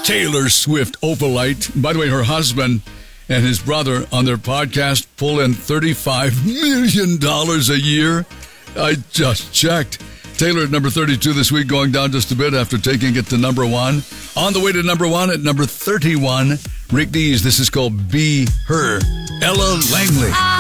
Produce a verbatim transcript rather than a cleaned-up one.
Taylor Swift, Opalite. By the way, her husband and his brother on their podcast pull in thirty-five million dollars a year. I just checked. Taylor at number thirty-two this week, going down just a bit after taking it to number one. On the way to number one at number thirty-one, Rick Dees. This is called Be Her. Ella Langley.